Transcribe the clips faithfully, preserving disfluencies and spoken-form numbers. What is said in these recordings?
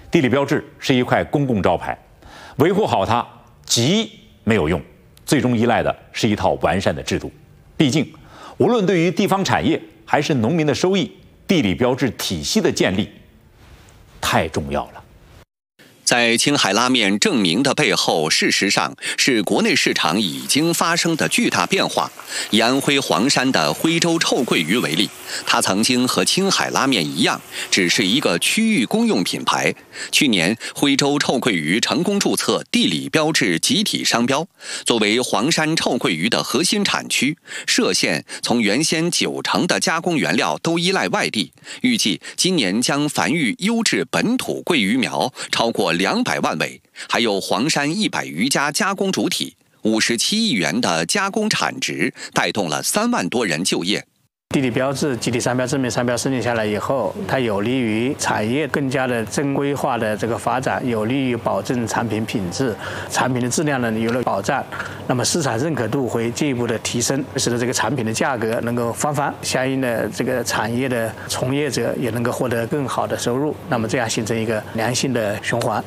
地理标志是一块公共招牌，维护好它急没有用，最终依赖的是一套完善的制度。毕竟，无论对于地方产业还是农民的收益，地理标志体系的建立太重要了。 在青海拉面证明的背后，事实上是国内市场已经发生的巨大变化。以安徽黄山的徽州臭鳜鱼为例，它曾经和青海拉面一样，只是一个区域公用品牌。去年，徽州臭鳜鱼成功注册地理标志集体商标。作为黄山臭鳜鱼的核心产区，歙县从原先九成的加工原料都依赖外地，预计今年将繁育优质本土鳜鱼苗超过两百万尾，还有黄山一百余家加工主体，五十七亿元的加工产值，带动了三万多人就业。 地理标志、集体商标、证明商标申请下来以后，它有利于产业更加的正规化的这个发展，有利于保证产品品质、产品的质量呢有了保障，那么市场认可度会进一步的提升，使得这个产品的价格能够翻番，相应的这个产业的从业者也能够获得更好的收入，那么这样形成一个良性的循环。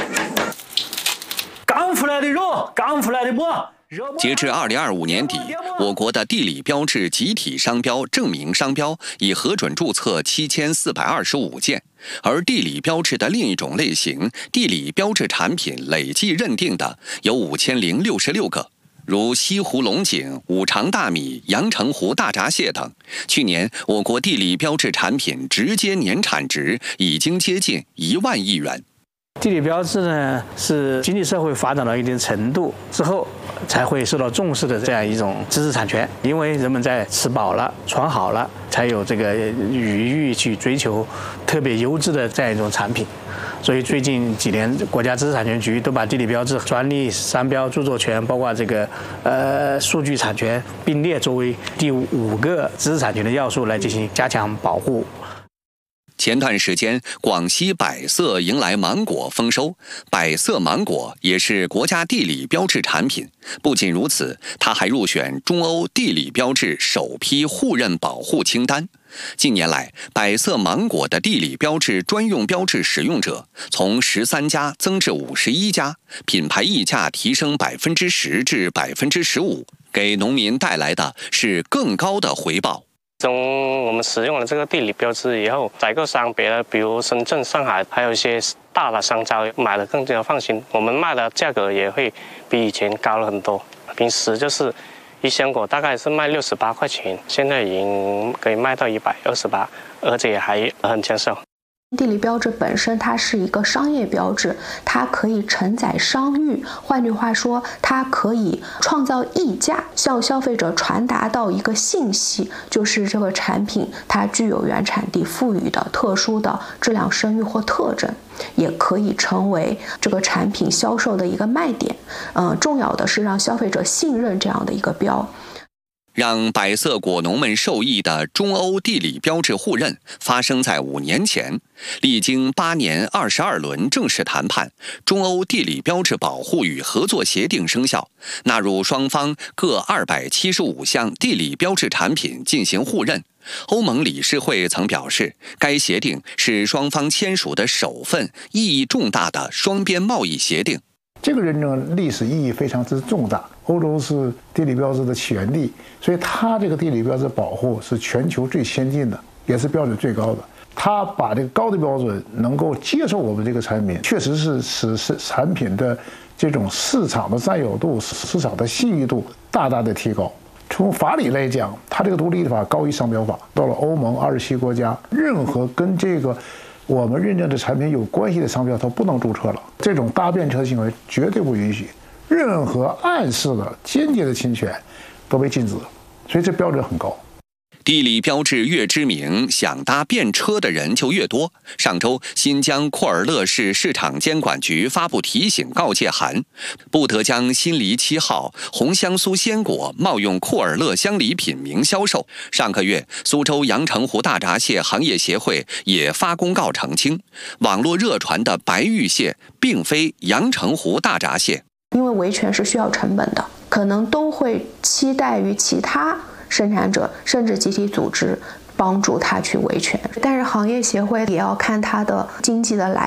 刚出来的肉，刚出来的馍。 截至二零二五年底，我国的地理标志集体商标、证明商标已核准注册七千四百二十五件，而地理标志的另一种类型——地理标志产品累计认定的有五千零六十六个，如西湖龙井、五常大米、阳澄湖大闸蟹等。去年，我国地理标志产品直接年产值已经接近一万亿元。 地理标志呢，是经济社会发展到一定程度之后才会受到重视的这样一种知识产权，因为人们在吃饱了、穿好了，才有这个余裕去追求特别优质的这样一种产品。所以最近几年，国家知识产权局都把地理标志、专利、商标、著作权，包括这个呃数据产权并列作为第五个知识产权的要素来进行加强保护。 前段时间，广西百色迎来芒果丰收，百色芒果也是国家地理标志产品。不仅如此，它还入选中欧地理标志首批互认保护清单。近年来，百色芒果的地理标志专用标志使用者从十三家增至五十一家，品牌溢价提升百分之十至百分之十五，给农民带来的是更高的回报。 从我们使用了这个地理标志以后，采购商别的，比如深圳、上海，还有一些大的商超，买的更加放心。我们卖的价格也会比以前高了很多。平时就是一箱果大概是卖六十八块钱，现在已经可以卖到一百二十八，而且还很抢手。 地理标志本身它是一个商业标志，它可以承载商誉，换句话说，它可以创造溢价，向消费者传达到一个信息，就是这个产品它具有原产地赋予的特殊的质量声誉或特征，也可以成为这个产品销售的一个卖点。嗯、呃，重要的是让消费者信任这样的一个标。 让百色果农们受益的中欧地理标志互认发生在五年前，历经八年二十二轮正式谈判，中欧地理标志保护与合作协定生效，纳入双方各二百七十五项地理标志产品进行互认。欧盟理事会曾表示，该协定是双方签署的首份意义重大的双边贸易协定。 这个认证历史意义非常之重大，欧洲是地理标志的起源地，所以它这个地理标志保护是全球最先进的，也是标准最高的。它把这个高的标准能够接受我们这个产品，确实是使是产品的这种市场的占有度、市场的信誉度大大的提高。从法理来讲，它这个独立法高于商标法。到了欧盟二十七国家，任何跟这个我们认证的产品有关系的商标，它不能注册了。这种搭便车行为绝对不允许，任何暗示的、间接的侵权都被禁止。所以这标准很高。 地理标志越知名，想搭便车的人就越多。上周，新疆库尔勒市市场监管局发布提醒告诫函，不得将新梨七号、红香酥鲜果冒用库尔勒乡里品名销售。上个月，苏州阳澄湖大闸蟹行业协会也发公告澄清，网络热传的白玉蟹并非阳澄湖大闸蟹。 因为维权是需要成本的，可能都会期待于其他生产者甚至集体组织帮助他去维权，但是行业协会也要看它的经济的来